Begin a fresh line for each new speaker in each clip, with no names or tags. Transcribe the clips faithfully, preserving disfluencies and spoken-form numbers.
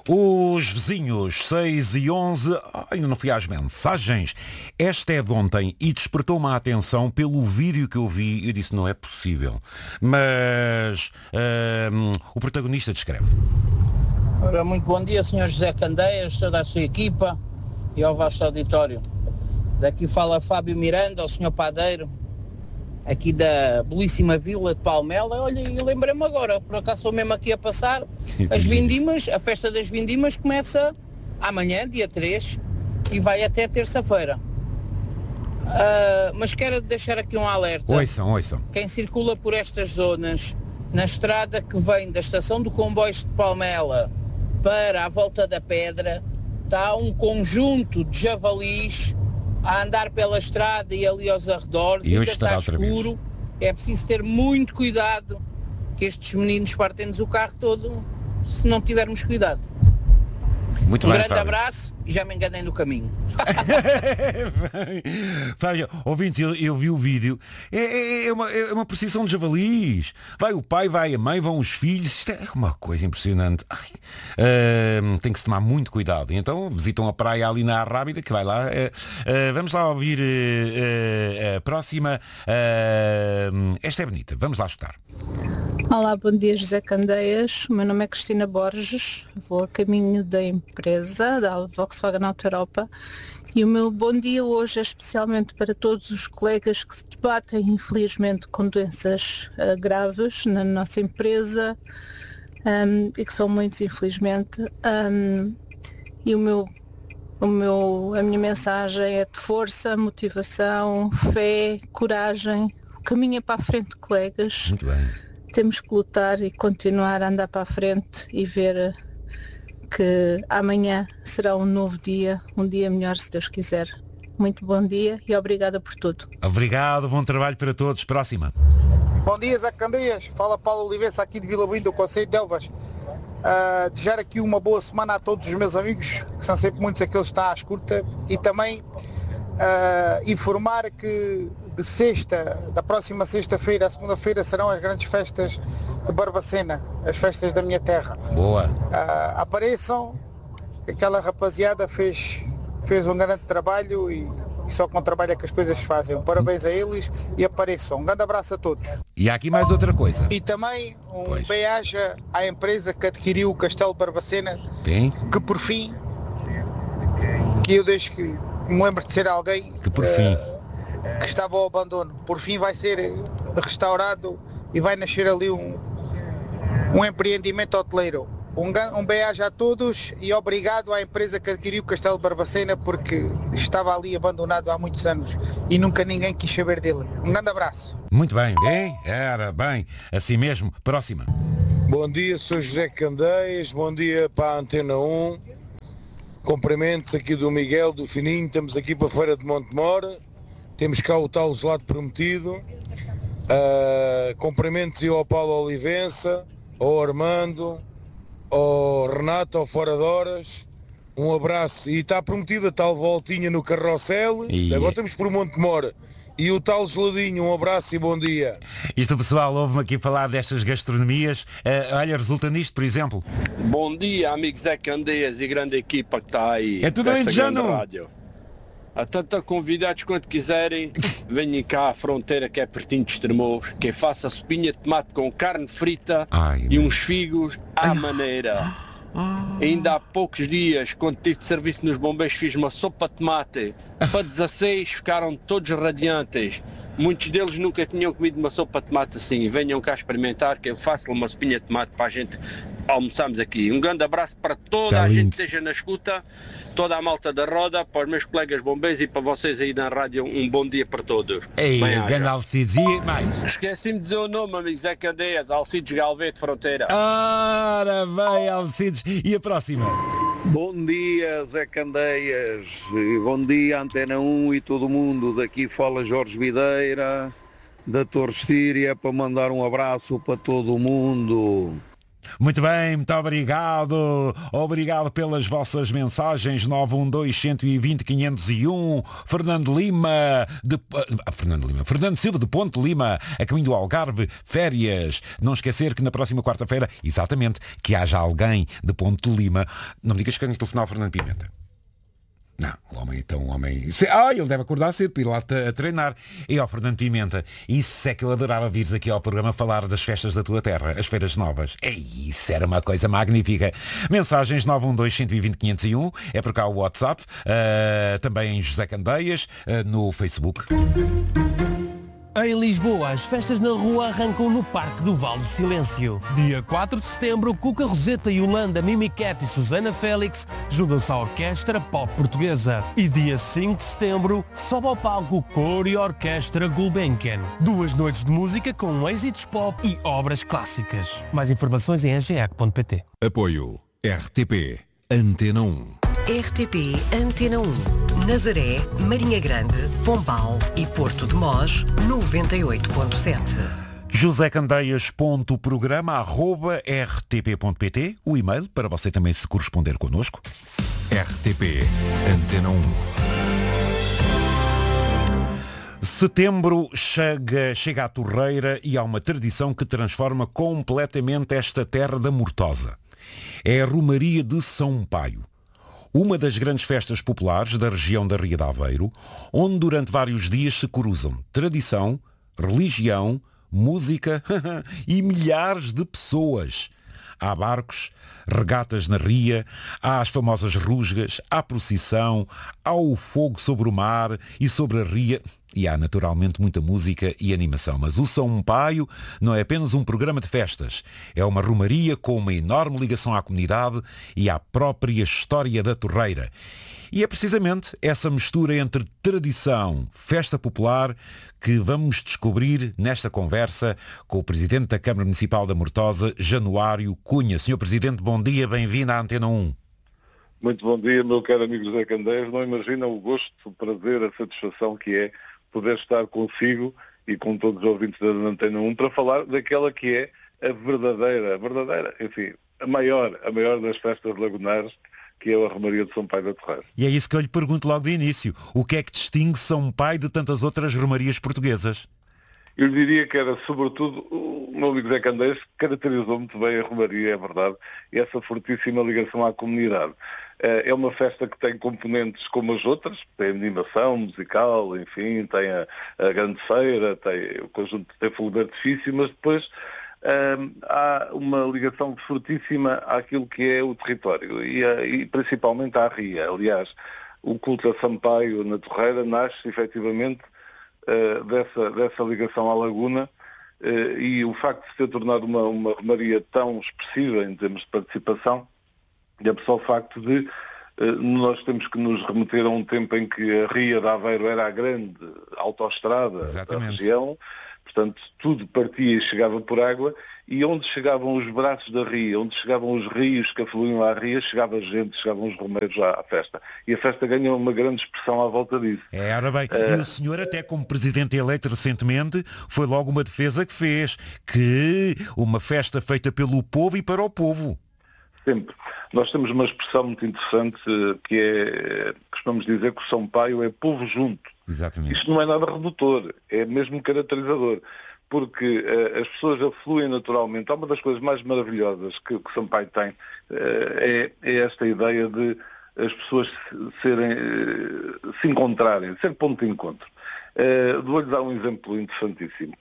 Os vizinhos, seis e onze, ainda não fui às mensagens. Esta é de ontem e despertou-me a atenção pelo vídeo que eu vi. Eu disse, não é possível. Mas hum, o protagonista descreve.
Ora, muito bom dia, senhor José Candeias, toda a sua equipa e ao vasto auditório. Daqui fala Fábio Miranda, o senhor Padeiro, aqui da belíssima vila de Palmela. Olha, e lembrei-me agora, por acaso estou mesmo aqui a passar, as vindimas, a festa das vindimas começa amanhã, dia três, e vai até terça-feira. Uh, mas quero deixar aqui um alerta.
Ouçam, ouçam.
Quem circula por estas zonas, na estrada que vem da estação do comboios de Palmela para a Volta da Pedra, está um conjunto de javalis a andar pela estrada e ali aos arredores, e ainda está escuro. É preciso ter muito cuidado, que estes meninos partem-nos o carro todo se não tivermos cuidado.
Muito
um
bem,
grande
Fábio.
abraço e já me enganei no caminho.
Fábio, ouvintes, eu, eu vi o vídeo. É, é, é, uma, é uma procissão de javalis. Vai o pai, vai a mãe, vão os filhos. Isto é uma coisa impressionante. Ai, uh, tem que se tomar muito cuidado. Então visitam a praia ali na Arrábida, que vai lá. Uh, uh, vamos lá ouvir uh, uh, a próxima. Uh, esta é bonita. Vamos lá escutar.
Olá, bom dia, José Candeias. O meu nome é Cristina Borges, vou a caminho da empresa, da Volkswagen Auto Europa, e o meu bom dia hoje é especialmente para todos os colegas que se debatem, infelizmente, com doenças uh, graves na nossa empresa um, e que são muitos, infelizmente. Um, e o meu, o meu, a minha mensagem é de força, motivação, fé, coragem. O caminho é para a frente, colegas.
Muito bem.
Temos que lutar e continuar a andar para a frente e ver que amanhã será um novo dia, um dia melhor, se Deus quiser. Muito bom dia e obrigada por tudo.
Obrigado, bom trabalho para todos. Próxima.
Bom dia, Zé Candeias. Fala Paulo Olivença aqui de Vila Buim, do Concelho de Elvas. Uh, desejar aqui uma boa semana a todos os meus amigos, que são sempre muitos aqueles que estão à escuta, e também uh, informar que de sexta, da próxima sexta-feira, a segunda-feira, serão as grandes festas de Barbacena, as festas da minha terra.
Boa.
Uh, apareçam, que aquela rapaziada fez, fez um grande trabalho e, e só com trabalho é que as coisas se fazem. Parabéns a eles e apareçam. Um grande abraço a todos.
E há aqui mais outra coisa.
E também um
Pois.
bem-aja à empresa que adquiriu o Castelo de Barbacena,
Bem,
que por fim, que eu desde que me lembro de ser alguém
que por
eh,
fim.
que estava ao abandono, por fim vai ser restaurado e vai nascer ali um, um empreendimento hoteleiro. Um, gan- um bem-aja a todos e obrigado à empresa que adquiriu o Castelo de Barbacena, porque estava ali abandonado há muitos anos e nunca ninguém quis saber dele. Um grande abraço.
Muito bem, bem, era bem, assim mesmo. Próxima.
Bom dia, sou José Candeias, bom dia para a Antena um. Cumprimentos aqui do Miguel, do Fininho, estamos aqui para a Feira de Montemor, temos cá o tal gelado prometido. Uh, cumprimentos ao Paulo Olivença, ao Armando, ao Renato, ao Fora de Horas. Um abraço, e está prometida a tal voltinha no carrossel,
E-
agora estamos por Montemor. E o tal geladinho, um abraço e bom dia.
Isto o pessoal ouve-me aqui falar destas gastronomias. Uh, olha, resulta nisto, por exemplo.
Bom dia, amigo Zé Candeias e grande equipa que está aí.
É tudo
dessa
alentejano.
grande rádio. A tanto convidados quanto quiserem, venham cá à fronteira, que é pertinho de Estremoz, que faça sopinha de tomate com carne frita
Ai,
e
meu.
uns figos à maneira. Ainda há poucos dias, quando tive de serviço nos bombeiros, fiz uma sopa de tomate. Para dezasseis ficaram todos radiantes. Muitos deles nunca tinham comido uma sopa de tomate assim. Venham cá experimentar, que eu faço uma sopinha de tomate para a gente almoçarmos aqui. Um grande abraço para toda
Tá
a
lindo.
gente que esteja na escuta, toda a malta da roda, para os meus colegas bombeiros e para vocês aí na rádio. Um bom dia para todos.
Ei,
Bem-aja.
grande Alcides. E mais?
Esqueci-me de dizer o nome, amigo Zé Candeias, Alcides Galvete Fronteira.
Ora bem, Alcides. E a próxima?
Bom dia, Zé Candeias, e bom dia, Antena um e todo mundo. Daqui fala Jorge Videira, da Torre Síria, para mandar um abraço para todo mundo.
Muito bem, muito obrigado. Obrigado pelas vossas mensagens. nove um dois, um dois zero, quinhentos e um. Fernando Lima, de... ah, Fernando Lima, Fernando Silva de Ponte Lima, a caminho do Algarve, férias. Não esquecer que na próxima quarta-feira, exatamente, que haja alguém de Ponte Lima. Não me digas que querem telefonar ao Fernando Pimenta. Não, o homem, então, o homem... Ah, ele deve acordar cedo para ir lá a treinar. E ao Fernando Pimenta, isso é que eu adorava vires aqui ao programa falar das festas da tua terra, as feiras novas. É isso, era uma coisa magnífica. Mensagens nove um dois, um dois zero, quinhentos e um, é por cá o WhatsApp, uh, também José Candeias, uh, no Facebook.
Em Lisboa, as festas na rua arrancam no Parque do Vale do Silêncio. Dia quatro de setembro, Cuca Roseta, Yolanda, Mimicat e Susana Félix juntam-se à Orquestra Pop Portuguesa. E dia cinco de setembro, sobe ao palco Coro e Orquestra Gulbenkian. Duas noites de música com êxitos pop e obras clássicas. Mais informações em s g e c ponto p t.
Apoio R T P Antena um.
R T P Antena um. Nazaré, Marinha Grande, Pombal e Porto de Mós, noventa e oito ponto sete.
josé candeias ponto programa arroba r t p ponto p t, o e-mail para você também se corresponder connosco.
R T P Antena um.
Setembro chega, chega à torreira e há uma tradição que transforma completamente esta terra da Mortosa. É a Romaria de São Paio. Uma das grandes festas populares da região da Ria de Aveiro, onde durante vários dias se cruzam tradição, religião, música e milhares de pessoas. Há barcos, regatas na ria, há as famosas rusgas, há procissão, há o fogo sobre o mar e sobre a ria e há naturalmente muita música e animação. Mas o São Paio não é apenas um programa de festas, é uma romaria com uma enorme ligação à comunidade e à própria história da torreira. E é precisamente essa mistura entre tradição, festa popular, que vamos descobrir nesta conversa com o Presidente da Câmara Municipal da Mortosa, Januário Cunha. senhor Presidente, bom dia, bem-vindo à Antena um.
Muito bom dia, meu caro amigo José Candeias. Não imagina o gosto, o prazer, a satisfação que é poder estar consigo e com todos os ouvintes da Antena um para falar daquela que é a verdadeira, a verdadeira, enfim, a maior, a maior das festas lagunares, que é a Romaria de São Paio da Torreira.
E é isso que eu lhe pergunto logo de início. O que é que distingue São Paio de tantas outras romarias portuguesas?
Eu diria que era, sobretudo, o meu amigo Zé Candeias caracterizou muito bem a Romaria, é verdade, e essa fortíssima ligação à comunidade. É uma festa que tem componentes como as outras, tem animação musical, enfim, tem a, a grande feira, tem o conjunto, tem fogo de artifício, mas depois hum, há uma ligação fortíssima àquilo que é o território e, a, e principalmente à ria. Aliás, o culto a Sampaio na Torreira nasce efetivamente uh, dessa, dessa ligação à laguna uh, e o facto de se ter tornado uma, uma romaria tão expressiva em termos de participação é só o facto de uh, nós temos que nos remeter a um tempo em que a Ria de Aveiro era a grande autoestrada
Exatamente.
Da região, portanto tudo partia e chegava por água, e onde chegavam os braços da Ria, onde chegavam os rios que afluíam à Ria, chegava gente, chegavam os romeiros à, à festa. E a festa ganhou uma grande expressão à volta disso.
É, ora bem, uh... e o senhor até como Presidente eleito recentemente foi logo uma defesa que fez, que uma festa feita pelo povo e para o povo.
Sempre. Nós temos uma expressão muito interessante que é, costumamos dizer que o São Paio é povo junto.
Exatamente.
Isto não é nada redutor, é mesmo caracterizador, porque uh, as pessoas afluem naturalmente. Há uma das coisas mais maravilhosas que, que São Paio tem, uh, é, é esta ideia de as pessoas serem, uh, se encontrarem, ser ponto de encontro. Uh, Vou-lhe dar um exemplo interessantíssimo.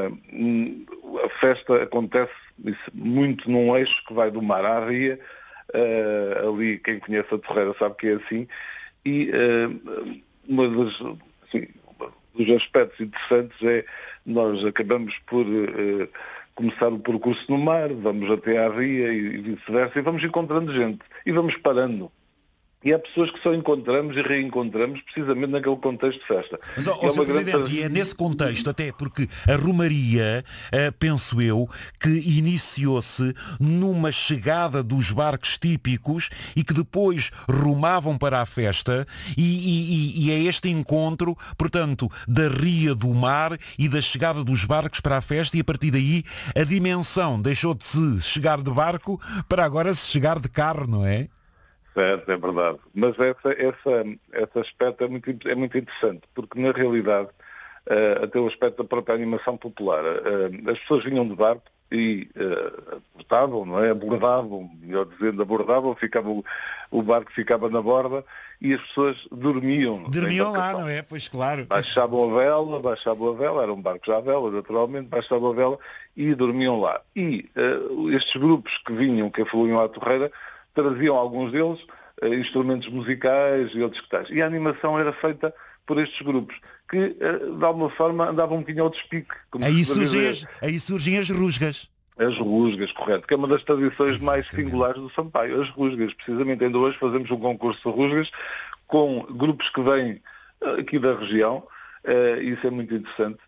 Uh, a festa acontece muito num eixo que vai do mar à ria, uh, ali quem conhece a Torreira sabe que é assim, e uh, uma das, assim, um dos aspectos interessantes é nós acabamos por uh, começar o percurso no mar, vamos até à ria e vice-versa, e vamos encontrando gente, e vamos parando. E há pessoas que só encontramos e reencontramos precisamente naquele contexto de festa.
Mas, ó, ó, senhor Presidente, grande... e é nesse contexto, até porque a Romaria, uh, penso eu, que iniciou-se numa chegada dos barcos típicos e que depois rumavam para a festa e, e, e é este encontro, portanto, da ria do mar e da chegada dos barcos para a festa e a partir daí a dimensão deixou de se chegar de barco para agora se chegar de carro, não é?
Certo, é verdade. Mas essa, essa, esse aspecto é muito, é muito interessante, porque na realidade, uh, até o aspecto da própria animação popular, uh, as pessoas vinham de barco e uh, portavam, não é? Abordavam, melhor dizendo, abordavam, ficava, o, o barco ficava na borda e as pessoas dormiam.
Dormiam lá, não é? Pois claro.
Baixavam a vela, baixavam a vela, eram barcos à vela, naturalmente, baixavam a vela e dormiam lá. E uh, estes grupos que vinham, que afluíam à Torreira, traziam alguns deles uh, instrumentos musicais e outros que tais. E a animação era feita por estes grupos, que uh, de alguma forma andavam um bocadinho ao despique. Como
aí, surgem as, aí surgem as rusgas.
As rusgas, correto, que é uma das tradições mais singulares do Sampaio. As rusgas, precisamente ainda hoje fazemos um concurso de rusgas com grupos que vêm uh, aqui da região, uh, e isso é muito interessante.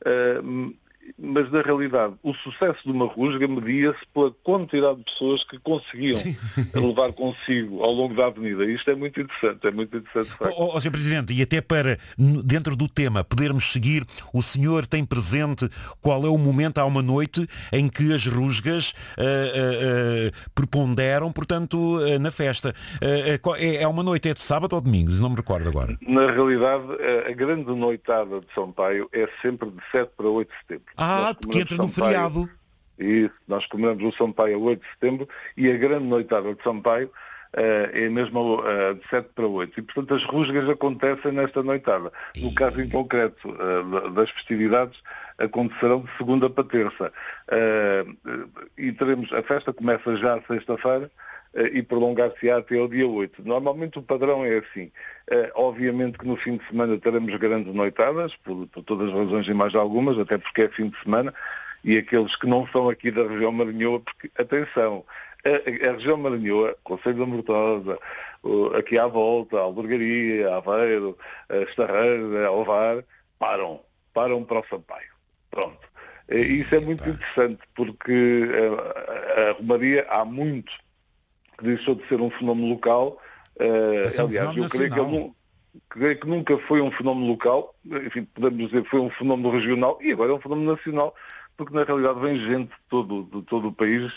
Uh, mas na realidade o sucesso de uma rusga media-se pela quantidade de pessoas que conseguiam levar consigo ao longo da avenida. Isto é muito interessante, é muito interessante.
Ó, ó, senhor Presidente, e até para, dentro do tema, podermos seguir, o senhor tem presente qual é o momento, há uma noite, em que as rusgas uh, uh, uh, preponderam, portanto, uh, na festa. Uh, uh, é, é uma noite, é de sábado ou domingo? Não me recordo agora.
Na realidade, a grande noitada de Sampaio é sempre de sete para oito de setembro.
Ah, porque entra no feriado.
Isso, nós comemoramos o Sampaio a oito de setembro e a grande noitada de Sampaio uh, é mesmo uh, de sete para oito. E, portanto, as rusgas acontecem nesta noitada. No caso em concreto uh, das festividades, acontecerão de segunda para terça. Uh, e teremos, a festa começa já sexta-feira uh, e prolongar-se-á até ao dia oito. Normalmente o padrão é assim. Uh, obviamente que no fim de semana teremos grandes noitadas, por, por todas as razões e mais algumas, até porque é fim de semana, e aqueles que não são aqui da região Maranhoa, porque, atenção, a, a região Maranhoa, Conselho da Mortosa, aqui à volta, Albergaria, Aveiro, Estarreira, Ovar, param, param para o Sampaio. Pronto. E isso é muito interessante, porque a, a Romaria há muito que deixou de ser um fenómeno local. Uh, aliás, eu creio que, ele, creio que nunca foi um fenómeno local, enfim, podemos dizer que foi um fenómeno regional e agora é um fenómeno nacional, porque na realidade vem gente de todo, de todo o país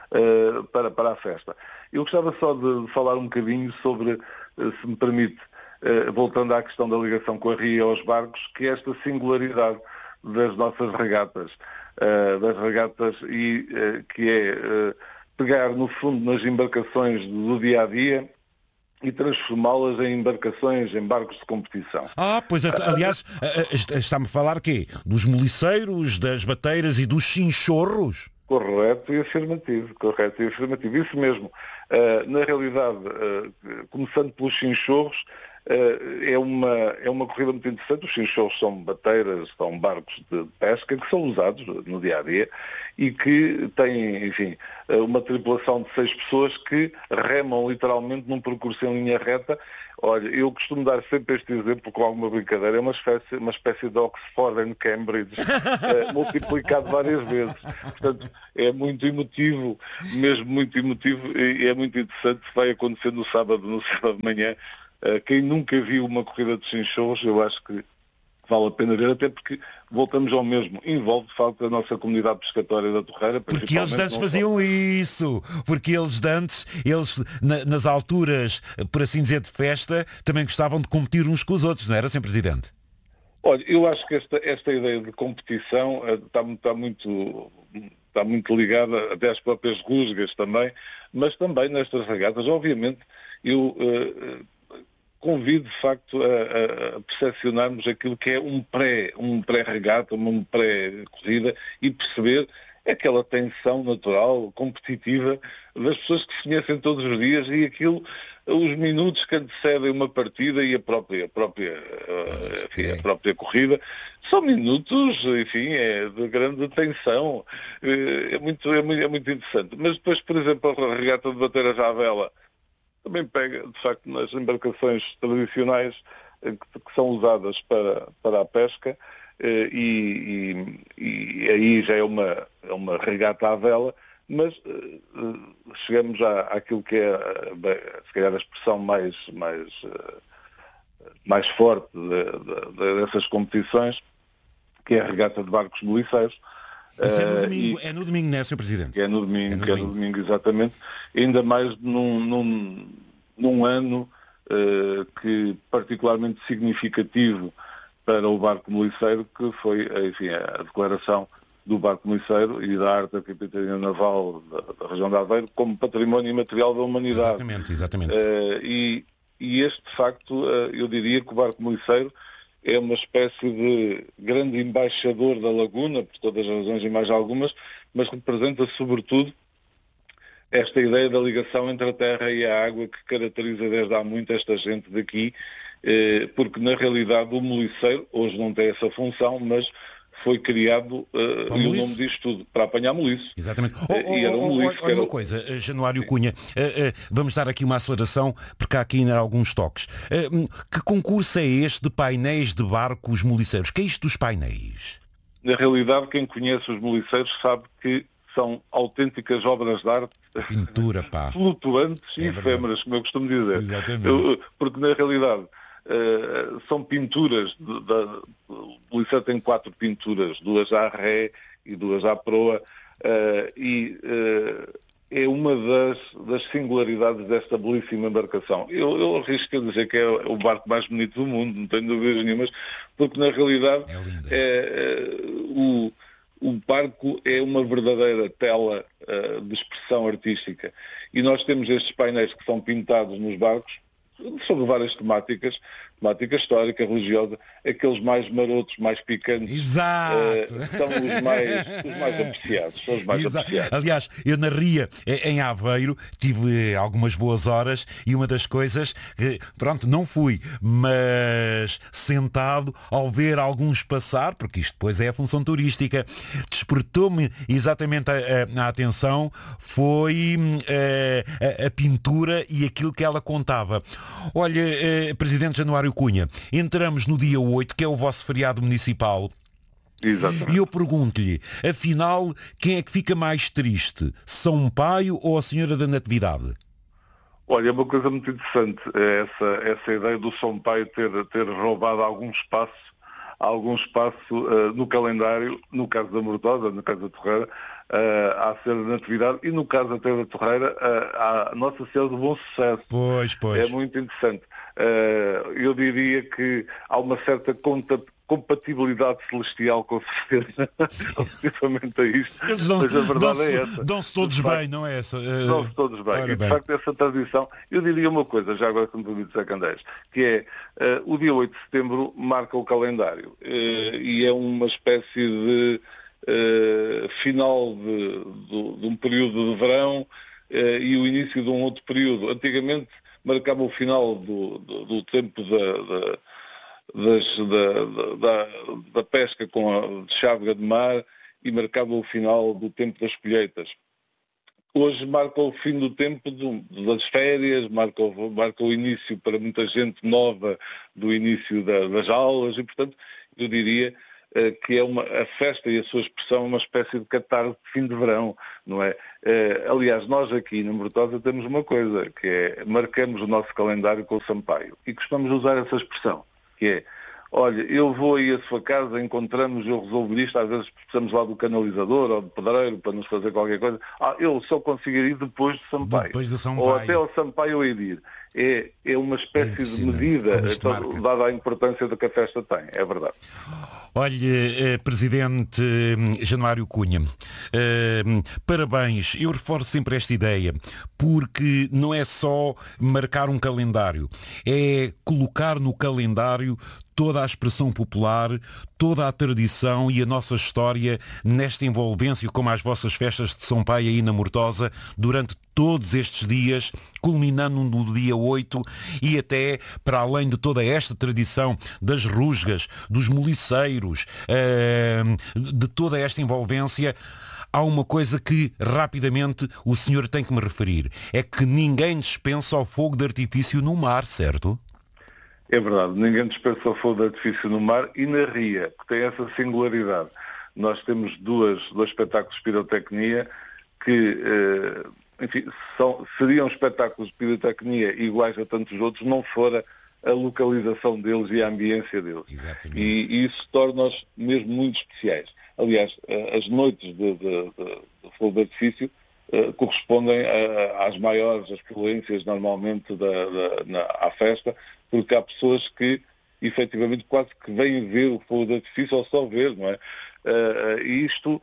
uh, para, para a festa. Eu gostava só de falar um bocadinho sobre, uh, se me permite, uh, voltando à questão da ligação com a ria e aos barcos, que é esta singularidade das nossas regatas, uh, das regatas e uh, que é uh, pegar no fundo nas embarcações do dia-a-dia e transformá-las em embarcações, em barcos de competição.
Ah, pois, aliás, está-me a falar quê? Dos moliceiros, das bateiras e dos chinchorros?
Correto e afirmativo, correto e afirmativo. Isso mesmo. Uh, na realidade, uh, começando pelos chinchorros, uh, é, uma, é uma corrida muito interessante. Os chinchorros são bateiras, são barcos de pesca que são usados no dia-a-dia e que têm, enfim, uma tripulação de seis pessoas que remam literalmente num percurso em linha reta. Olha, eu costumo dar sempre este exemplo com alguma brincadeira, é uma espécie, uma espécie de Oxford and Cambridge, é, multiplicado várias vezes. Portanto, é muito emotivo, mesmo muito emotivo, e é muito interessante, vai acontecer no sábado, no sábado de manhã. Quem nunca viu uma corrida de chinchorros, eu acho que vale a pena ver, até porque voltamos ao mesmo. Envolve, de facto, a nossa comunidade pescatória da Torreira.
Porque eles antes faziam só isso. Porque eles antes, eles na, nas alturas, por assim dizer, de festa, também gostavam de competir uns com os outros, não era, senhor Presidente?
Olha, eu acho que esta, esta ideia de competição está, está, muito, está muito ligada até às próprias rusgas também, mas também nestas regatas. Obviamente, eu... Uh, convido, de facto, a, a percepcionarmos aquilo que é um pré, um pré-regata, uma pré-corrida e perceber aquela tensão natural, competitiva das pessoas que se conhecem todos os dias e aquilo, os minutos que antecedem uma partida e a própria, a própria, enfim, a própria corrida, são minutos, enfim, é de grande tensão, é muito, é muito, é muito interessante. Mas depois, por exemplo, a regata de bateiras à vela, também pega, de facto, nas embarcações tradicionais que, que são usadas para, para a pesca, e, e, e aí já é uma, é uma regata à vela, mas uh, chegamos já àquilo que é, bem, se calhar, a expressão mais, mais, uh, mais forte de, de, de, dessas competições, que é a regata de barcos moliceiros.
Isso é no domingo, uh, e, é no domingo, não é, senhor Presidente?
É no domingo, é no,
que
domingo.
É no
domingo, exatamente. Ainda mais num, num, num ano uh, que particularmente significativo para o barco moliceiro, que foi, enfim, a declaração do barco moliceiro e da arte da Capitania Naval da, da região de Aveiro como património imaterial da humanidade.
Exatamente, exatamente.
Uh, e, e este, de facto, uh, eu diria que o barco moliceiro é uma espécie de grande embaixador da laguna, por todas as razões e mais algumas, mas representa, sobretudo, esta ideia da ligação entre a terra e a água que caracteriza desde há muito esta gente daqui, uh, porque, na realidade, o moliceiro, hoje não tem essa função, mas foi criado, uh, e o nome diz tudo, para apanhar moliço.
Exatamente.
Uh, oh, e era um moliço
olha uma coisa, Januário Cunha, uh, uh, vamos dar aqui uma aceleração, porque há aqui ainda alguns toques. Uh, que concurso é este de painéis de barcos moliceiros? Que é isto dos painéis?
Na realidade, quem conhece os moliceiros sabe que são autênticas obras de arte.
Pintura, pá.
Flutuantes
é
e efêmeras, como eu costumo dizer.
Exatamente.
Eu, porque, na realidade, Uh, são pinturas, de, de, o Moliceiro tem quatro pinturas, duas à ré e duas à proa, uh, e uh, é uma das, das singularidades desta belíssima embarcação. Eu, eu arrisco a dizer que é o barco mais bonito do mundo, não tenho dúvidas nenhumas, porque na realidade
é
é, uh, o, o barco é uma verdadeira tela uh, de expressão artística. E nós temos estes painéis que são pintados nos barcos, sobre várias temáticas, temática histórica, religiosa, aqueles mais marotos, mais picantes.
Exato.
Uh, são os mais, os mais apreciados. São os mais apreciados.
Aliás, eu na Ria, em Aveiro, tive algumas boas horas e uma das coisas que, pronto, não fui, mas sentado ao ver alguns passar, porque isto depois é a função turística, despertou-me exatamente a, a, a atenção, foi a, a, a pintura e aquilo que ela contava. Olha, eh, Presidente Januário Cunha, entramos no dia oito, que é o vosso feriado municipal.
Exatamente.
E eu pergunto-lhe, afinal, quem é que fica mais triste? São Paio ou a Senhora da Natividade?
Olha, é uma coisa muito interessante essa, essa ideia do São Paio ter, ter roubado algum espaço, algum espaço uh, no calendário, no caso da Mortosa, no caso da Torreira, uh, à Senhora da Natividade, e no caso até da Torreira, uh, à Nossa Senhora do Bom Sucesso.
Pois, pois.
É muito interessante. Uh, eu diria que há uma certa conta, compatibilidade celestial, com certeza, relativamente a isto.
Eles dão,
mas a verdade
dão-se,
é essa.
Dão-se todos
facto,
bem, não é essa? Uh...
Dão-se todos bem.
Ora
e, de
bem.
facto, essa tradição, eu diria uma coisa, já agora que me permite dizer, Candeias, que é, uh, o dia oito de setembro marca o calendário, uh, e é uma espécie de uh, final de, de, de um período de verão uh, e o início de um outro período. Antigamente marcava o final do, do, do tempo da... da Das, da, da, da pesca com a chávega de mar e marcava o final do tempo das colheitas. Hoje marca o fim do tempo do, das férias, marca o, marca o início para muita gente nova do início da, das aulas e, portanto, eu diria uh, que é uma, a festa e a sua expressão é uma espécie de catarse de fim de verão, não é? Uh, aliás, nós aqui na Mortosa temos uma coisa, que é marcamos o nosso calendário com o Sampaio e costumamos usar essa expressão. Que é, olha, eu vou aí à sua casa, encontramos, eu resolvo isto, às vezes precisamos lá do canalizador ou do pedreiro para nos fazer qualquer coisa. Ah, eu só consigo ir depois de Sampaio.
Depois de Sampaio.
Ou até ao Sampaio eu ir ir. É, é uma espécie
é
de medida, então, dada a importância que a festa tem, é verdade.
Olha, eh, Presidente eh, Januário Cunha, eh, parabéns. Eu reforço sempre esta ideia, porque não é só marcar um calendário, é colocar no calendário toda a expressão popular, toda a tradição e a nossa história nesta envolvência, como as vossas festas de São Paio aí na Mortosa, durante todos estes dias, culminando no dia oito e até para além de toda esta tradição das rusgas, dos moliceiros, de toda esta envolvência, há uma coisa que rapidamente o senhor tem que me referir. É que ninguém dispensa o fogo de artifício no mar, certo?
É verdade, ninguém dispensa o fogo de artifício no mar e na ria, que tem essa singularidade. Nós temos duas, dois espetáculos de pirotecnia que, eh, enfim, são, seriam espetáculos de pirotecnia iguais a tantos outros, não fora a localização deles e a ambiência deles.
Exatamente.
E, e isso torna-os mesmo muito especiais. Aliás, as noites de, de, de, de fogo de artifício uh, correspondem a, às maiores afluências normalmente da, da, na, à festa, porque há pessoas que efetivamente quase que vêm ver o fogo de artifício ou só ver, não é? Uh, e isto,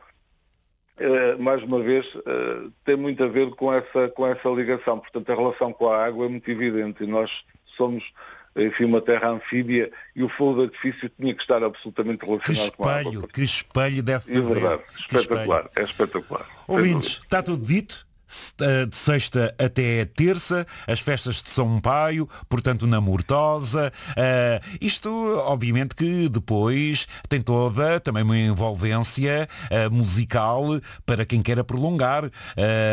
uh, mais uma vez, uh, tem muito a ver com essa, com essa ligação. Portanto, a relação com a água é muito evidente e nós somos, enfim, uma terra anfíbia e o fogo de artifício tinha que estar absolutamente relacionado com a água.
Que espelho, que espelho deve fazer.
É verdade, espetacular, é espetacular.
Ouvintes, está tudo dito. De sexta até terça, as festas de São Paio, portanto na Mortosa. Uh, isto, obviamente, que depois tem toda também uma envolvência uh, musical para quem queira prolongar. Uh,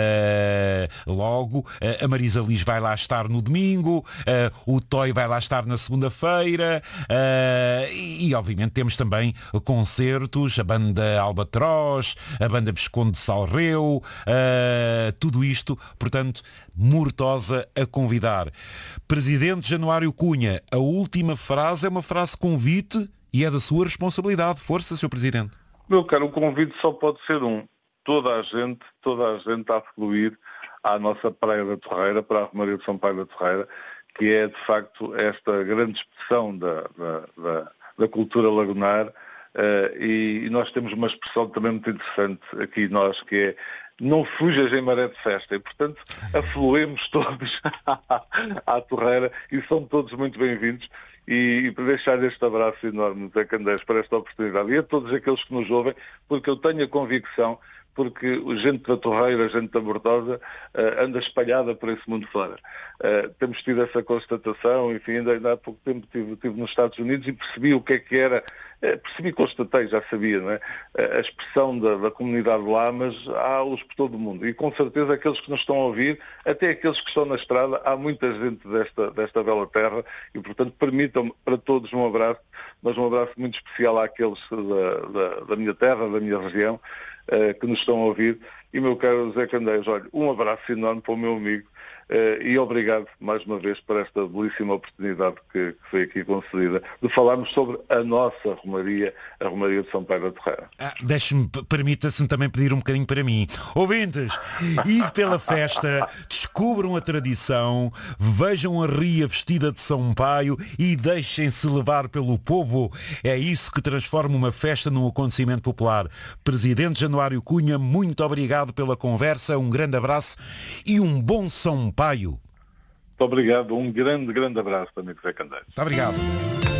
logo, uh, a Marisa Liz vai lá estar no domingo, uh, o Toy vai lá estar na segunda-feira uh, e, e, obviamente, temos também concertos, a banda Albatroz, a banda Visconde de Salreu, uh, tudo isto, portanto, Mortosa a convidar. Presidente Januário Cunha, a última frase é uma frase convite e é da sua responsabilidade. Força, senhor Presidente.
Meu caro, o convite só pode ser um. Toda a gente, toda a gente a fluir à nossa Praia da Torreira, para a Romaria de São Paio da Torreira, que é, de facto, esta grande expressão da, da, da, da cultura lagunar. Uh, e, e nós temos uma expressão também muito interessante aqui nós, que é não fujas em maré de festa, e portanto afluemos todos à Torreira e são todos muito bem-vindos. E, e para deixar este abraço enorme, Zé Candeias, para esta oportunidade e a todos aqueles que nos ouvem, porque eu tenho a convicção, porque a gente da Torreira, a gente da Mortosa, uh, anda espalhada por esse mundo fora. Uh, temos tido essa constatação, enfim, ainda, ainda há pouco tempo estive, estive nos Estados Unidos e percebi o que é que era, uh, percebi, constatei, já sabia, não é? Uh, a expressão da, da comunidade lá, mas há-os por todo o mundo. E com certeza aqueles que nos estão a ouvir, até aqueles que estão na estrada, há muita gente desta, desta bela terra e, portanto, permitam-me para todos um abraço, mas um abraço muito especial àqueles da, da, da minha terra, da minha região, Uh, que nos estão a ouvir. E, meu caro Zé Candeias, olha, um abraço enorme para o meu amigo uh, e obrigado mais uma vez por esta belíssima oportunidade que, que foi aqui concedida de falarmos sobre a nossa Romaria, a Romaria de São Paio da Torreira.
Ah, deixe-me, permita-se também pedir um bocadinho para mim. Ouvintes, ide pela festa, descubram a tradição, vejam a ria vestida de São Paio e deixem-se levar pelo povo. É isso que transforma uma festa num acontecimento popular. Presidente Januário Cunha, muito obrigado pela conversa, um grande abraço e um bom São Paio.
Muito obrigado, um grande, grande abraço, amigo Zé Candeias.
Muito obrigado.